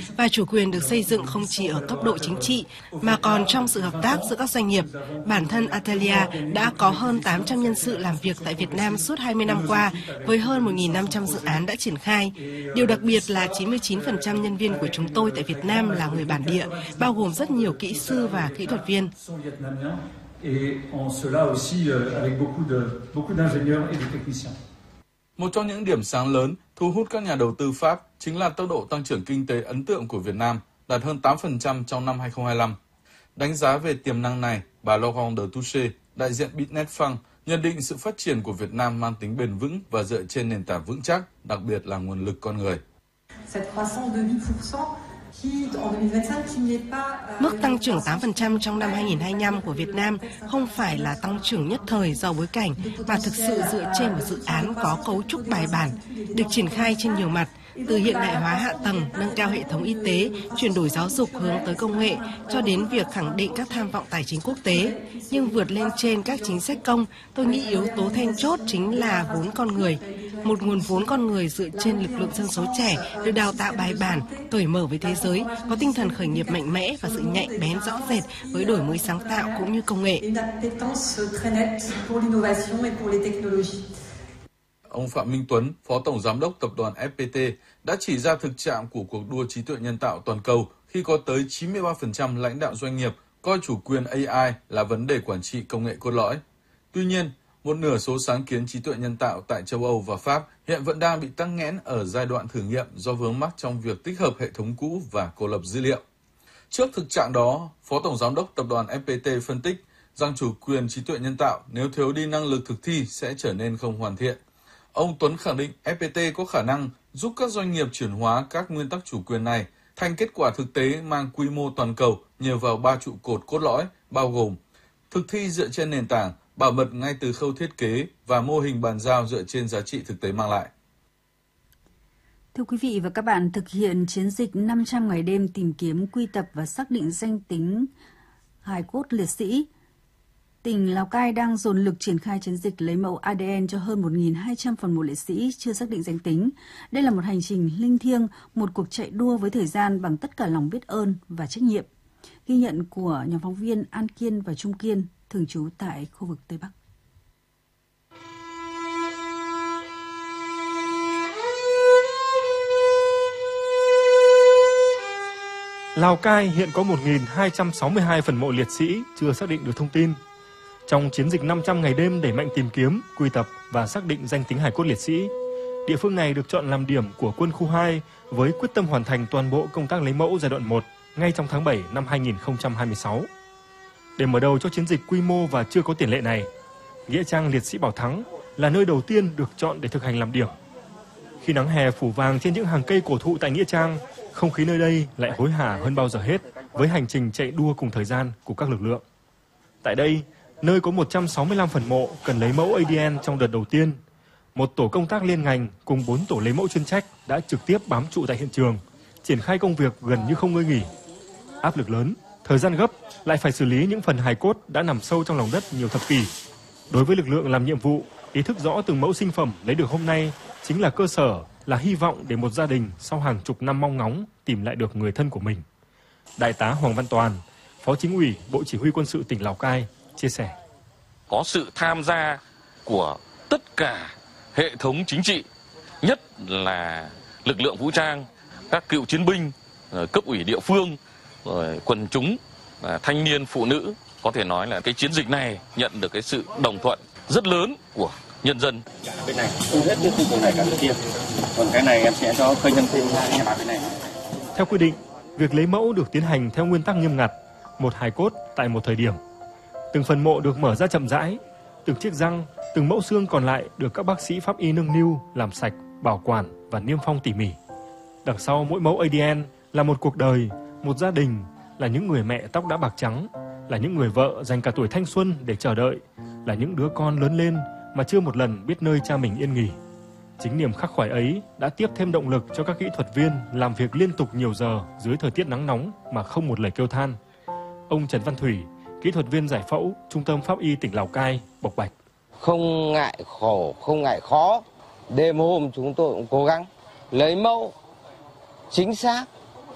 và chủ quyền được xây dựng không chỉ ở cấp độ chính trị mà còn trong sự hợp tác giữa các doanh nghiệp. Bản thân Atelier đã có hơn 800 nhân sự làm việc tại Việt Nam suốt 20 năm qua với hơn 1.500 dự án đã triển khai. Điều đặc biệt là 99% nhân viên của chúng tôi tại Việt Nam là người bản địa, bao gồm rất nhiều kỹ sư và kỹ thuật viên. Một trong những điểm sáng lớn thu hút các nhà đầu tư Pháp chính là tốc độ tăng trưởng kinh tế ấn tượng của Việt Nam, đạt hơn 8% trong năm 2025. Đánh giá về tiềm năng này, bà Laurent de Touche, đại diện Bitnet Fund, nhận định sự phát triển của Việt Nam mang tính bền vững và dựa trên nền tảng vững chắc, đặc biệt là nguồn lực con người. Mức tăng trưởng 8% trong năm 2025 của Việt Nam không phải là tăng trưởng nhất thời do bối cảnh, mà thực sự dựa trên một dự án có cấu trúc bài bản, được triển khai trên nhiều mặt, từ hiện đại hóa hạ tầng, nâng cao hệ thống y tế, chuyển đổi giáo dục hướng tới công nghệ, cho đến việc khẳng định các tham vọng tài chính quốc tế. Nhưng vượt lên trên các chính sách công, tôi nghĩ yếu tố then chốt chính là vốn con người. Một nguồn vốn con người dựa trên lực lượng dân số trẻ, được đào tạo bài bản, cởi mở với thế giới, có tinh thần khởi nghiệp mạnh mẽ và sự nhạy bén rõ rệt với đổi mới sáng tạo cũng như công nghệ. Ông Phạm Minh Tuấn, Phó Tổng Giám đốc Tập đoàn FPT, đã chỉ ra thực trạng của cuộc đua trí tuệ nhân tạo toàn cầu khi có tới 93% lãnh đạo doanh nghiệp coi chủ quyền AI là vấn đề quản trị công nghệ cốt lõi. Tuy nhiên, một nửa số sáng kiến trí tuệ nhân tạo tại châu Âu và Pháp hiện vẫn đang bị tắc nghẽn ở giai đoạn thử nghiệm do vướng mắc trong việc tích hợp hệ thống cũ và cô lập dữ liệu. Trước thực trạng đó, Phó Tổng Giám đốc Tập đoàn FPT phân tích rằng chủ quyền trí tuệ nhân tạo nếu thiếu đi năng lực thực thi sẽ trở nên không hoàn thiện. Ông Tuấn khẳng định FPT có khả năng giúp các doanh nghiệp chuyển hóa các nguyên tắc chủ quyền này thành kết quả thực tế mang quy mô toàn cầu nhờ vào 3 trụ cột cốt lõi, bao gồm thực thi dựa trên nền tảng, bảo mật ngay từ khâu thiết kế và mô hình bàn giao dựa trên giá trị thực tế mang lại. Thưa quý vị và các bạn, thực hiện chiến dịch 500 ngày đêm tìm kiếm, quy tập và xác định danh tính hài cốt liệt sĩ, tỉnh Lào Cai đang dồn lực triển khai chiến dịch lấy mẫu ADN cho hơn 1.200 phần mộ liệt sĩ chưa xác định danh tính. Đây là một hành trình linh thiêng, một cuộc chạy đua với thời gian bằng tất cả lòng biết ơn và trách nhiệm. Ghi nhận của nhóm phóng viên An Kiên và Trung Kiên, thường trú tại khu vực Tây Bắc. Lào Cai hiện có 1.262 phần mộ liệt sĩ chưa xác định được thông tin. Trong chiến dịch 500 ngày đêm đẩy mạnh tìm kiếm, quy tập và xác định danh tính hài cốt liệt sĩ, địa phương này được chọn làm điểm của quân khu 2 với quyết tâm hoàn thành toàn bộ công tác lấy mẫu giai đoạn 1 ngay trong tháng 7 năm 2026. Để mở đầu cho chiến dịch quy mô và chưa có tiền lệ này, Nghĩa trang liệt sĩ Bảo Thắng là nơi đầu tiên được chọn để thực hành làm điểm. Khi nắng hè phủ vàng trên những hàng cây cổ thụ tại Nghĩa trang, không khí nơi đây lại hối hả hơn bao giờ hết với hành trình chạy đua cùng thời gian của các lực lượng. Tại đây, nơi có 165 phần mộ cần lấy mẫu ADN trong đợt đầu tiên, một tổ công tác liên ngành cùng 4 tổ lấy mẫu chuyên trách đã trực tiếp bám trụ tại hiện trường, triển khai công việc gần như không ngơi nghỉ. Áp lực lớn, thời gian gấp, lại phải xử lý những phần hài cốt đã nằm sâu trong lòng đất nhiều thập kỷ. Đối với lực lượng làm nhiệm vụ, ý thức rõ từng mẫu sinh phẩm lấy được hôm nay chính là cơ sở, là hy vọng để một gia đình sau hàng chục năm mong ngóng tìm lại được người thân của mình. Đại tá Hoàng Văn Toàn, Phó Chính ủy Bộ Chỉ huy Quân sự tỉnh Lào Cai chia sẻ. Có sự tham gia của tất cả hệ thống chính trị, nhất là lực lượng vũ trang, các cựu chiến binh, cấp ủy địa phương, rồi quần chúng, thanh niên, phụ nữ. Có thể nói là cái chiến dịch này nhận được cái sự đồng thuận rất lớn của nhân dân. Bên này thu hết cái khu vực này cả cái kia. Còn cái này em sẽ cho khơi nhân thêm nhà bên này. Theo quy định, việc lấy mẫu được tiến hành theo nguyên tắc nghiêm ngặt, một hài cốt tại một thời điểm. Từng phần mộ được mở ra chậm rãi, từng chiếc răng, từng mẫu xương còn lại được các bác sĩ pháp y nâng niu, làm sạch, bảo quản và niêm phong tỉ mỉ. Đằng sau mỗi mẫu ADN là một cuộc đời, một gia đình, là những người mẹ tóc đã bạc trắng, là những người vợ dành cả tuổi thanh xuân để chờ đợi, là những đứa con lớn lên mà chưa một lần biết nơi cha mình yên nghỉ. Chính niềm khắc khoải ấy đã tiếp thêm động lực cho các kỹ thuật viên làm việc liên tục nhiều giờ dưới thời tiết nắng nóng mà không một lời kêu than. Ông Trần Văn Thủy, kỹ thuật viên giải phẫu, Trung tâm Pháp y tỉnh Lào Cai, bộc bạch. Không ngại khổ, không ngại khó, đêm hôm chúng tôi cũng cố gắng lấy mẫu chính xác